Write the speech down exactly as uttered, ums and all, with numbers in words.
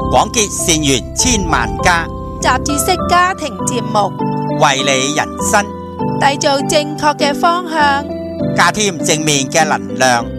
廣結善緣千萬家， 雜誌式家庭節目， 為你人生締造正確嘅方向， 加添正面嘅能量。